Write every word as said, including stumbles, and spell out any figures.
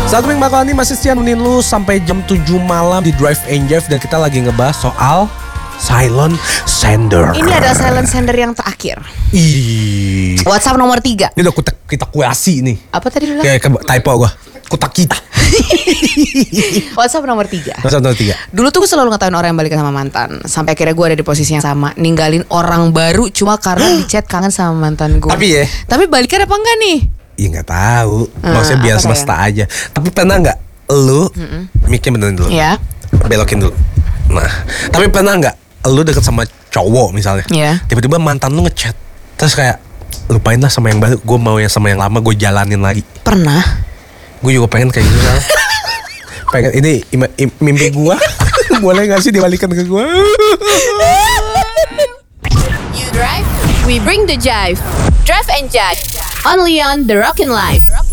Satu minggu bakal ini masih setia nemenin lu sampai jam tujuh malam di Drive and Jive. Dan kita lagi ngebahas soal silent sender. Ini adalah silent sender yang terakhir. Ih. WhatsApp nomor tiga. Ini udah kita, kita kuasi nih. Apa tadi dulu? Kayak ke- typo gua. Kutak kita. WhatsApp nomor tiga. WhatsApp nomor tiga. Dulu tuh gue selalu ngetahuin orang yang balikan sama mantan. Sampai akhirnya gue ada di posisi yang sama, ninggalin orang baru cuma karena di chat kangen sama mantan gue. Tapi ya. Tapi balikan apa enggak nih? Iya nggak tahu. Hmm, Maksudnya biar apa semesta aja. Tapi pernah nggak lu mikir benerin dulu? Ya. Belokin dulu. Nah, tapi pernah nggak lu deket sama cowok misalnya? Iya. Tiba-tiba mantan lu ngechat, terus kayak lupain lah sama yang baru. Gue mau yang sama yang lama gue jalanin lagi. Pernah. Gue juga pengen kayak gitu kan. Pengen ini ima- im- mimpi gue. Boleh nggak sih dibalikan ke gue? You drive, we bring the jive. Drive and jive. Only on The Rockin' Life.